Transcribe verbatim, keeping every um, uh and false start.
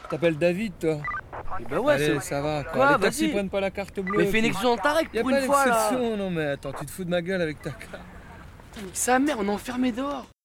T'appelles David, toi? Et bah ouais, Allez, c'est... ça va. Quoi, Quoi, les taxis vas-y. prennent pas la carte bleue. Mais fais une puis- exception dans ta règle Y a pour pas une fois là. d'exception, non mais attends, tu te fous de ma gueule avec ta carte. Putain, mais sa mère, on est enfermé dehors.